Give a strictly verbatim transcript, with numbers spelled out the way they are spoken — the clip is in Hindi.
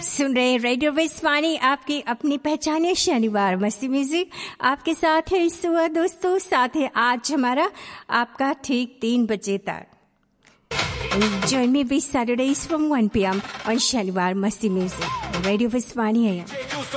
सुन रहे रेडियो विस्वानी, आपकी अपनी पहचाने शनिवार मस्ती म्यूजिक आपके साथ है इस सुबह दोस्तों। साथ है आज हमारा आपका ठीक तीन बजे तक। Join me this Saturdays from one p m on शनिवार मस्ती म्यूजिक। रेडियो विस्वानी है।